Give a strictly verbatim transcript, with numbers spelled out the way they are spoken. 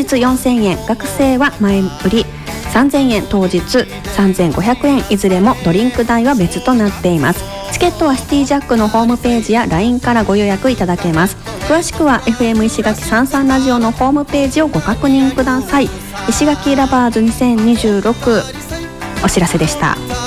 日よんせんえん、学生は前売りさんぜんえん、当日さんぜんごひゃくえん、いずれもドリンク代は別となっています。チケットはシティジャックのホームページや ライン からご予約いただけます。詳しくは エフエム 石垣さんさんラジオのホームページをご確認ください。石垣ラバーズにせんにじゅうろくお知らせでした。